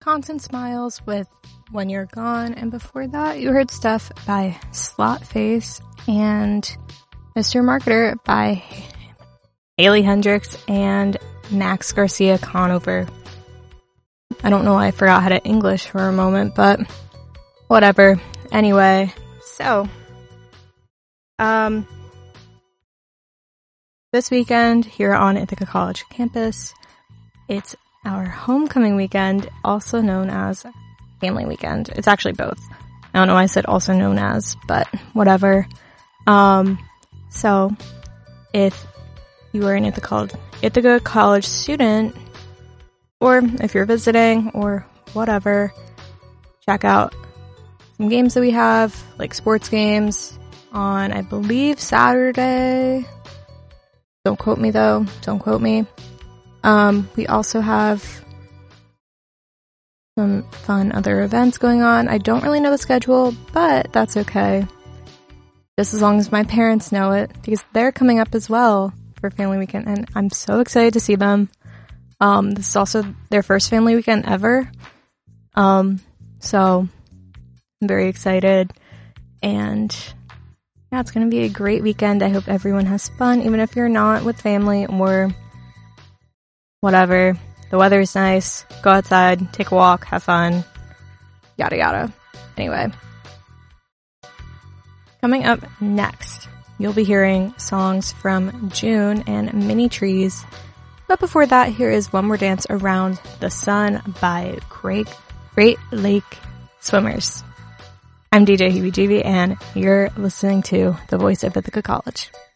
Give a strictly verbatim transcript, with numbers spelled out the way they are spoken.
Constant Smiles with When You're Gone, and before that you heard stuff by Slotface and Mister Marketer by Haley Hendrix and Max Garcia Conover. I don't know why I forgot how to English for a moment, but whatever. Anyway, so um this weekend here on Ithaca College campus, it's our homecoming weekend, also known as family weekend. It's actually both. I don't know why I said also known as, but whatever. Um, so if you are an Ithaca, Ithaca College student, or if you're visiting or whatever, check out some games that we have, like sports games on, I believe, Saturday. Don't quote me though. Don't quote me. Um, we also have some fun other events going on. I don't really know the schedule, but that's okay. Just as long as my parents know it, because they're coming up as well for family weekend, and I'm so excited to see them. Um, this is also their first family weekend ever. Um, so I'm very excited, and yeah, it's going to be a great weekend. I hope everyone has fun, even if you're not with family or whatever. The weather is nice. Go outside, take a walk, have fun, yada yada. Anyway, coming up next, you'll be hearing songs from June and Mini Trees. But before that, here is One More Dance Around the Sun by Great, Great Lake Swimmers. I'm D J Heebie Jeebie, and you're listening to The Voice of Ithaca College.